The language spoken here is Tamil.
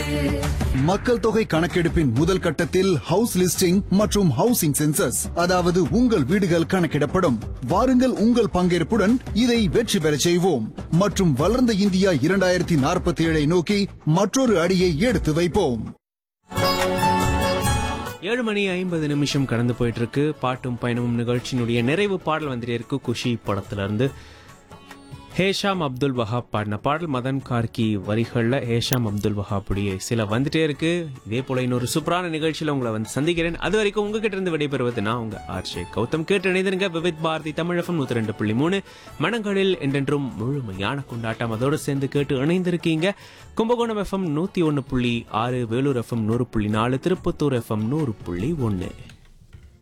மக்கள் தொகை கணக்கெடுப்பின் முதல் கட்டத்தில் ஹவுஸ் லிஸ்டிங் மற்றும் ஹவுசிங் சென்சஸ், அதாவது உங்கள் வீடுகள் கணக்கிடப்படும். வாருங்கள், உங்கள் பங்கேற்புடன் இதை வெற்றி பெறச் செய்வோம் மற்றும் வளர்ந்த இந்தியா 2047 நோக்கி மற்றொரு அடியை எடுத்து வைப்போம். 7:50 கடந்து போயிட்டு இருக்கு. பாட்டும் பயணமும் நிகழ்ச்சியினுடைய நிறைவு பாடல் வந்துட்டே இருக்கு. குஷி படத்துல இருந்து ஹேஷாம் அப்துல் வஹாப் பாடின பாடல், மதன் கார்கி வரிகளில் ஹேஷாம் அப்துல் வஹாப்புடைய சில வந்துட்டே இருக்கு. இதே போல இன்னொரு சூப்பரான நிகழ்ச்சியில் உங்களை வந்து சந்திக்கிறேன். அது வரைக்கும் உங்ககிட்ட இருந்து விடைபெறுவது நான் உங்க ஆர்ஷே கௌதம். கேட்டு இணைந்திருங்க விவித் பாரதி தமிழகம் 102.3 மனங்களில் என்றென்றும் முழுமையான கொண்டாட்டம். அதோடு சேர்ந்து கேட்டு இணைந்திருக்கீங்க. Kumbakonam FM 101.6, Vellore FM 100.4, Tirupattur FM 100.1.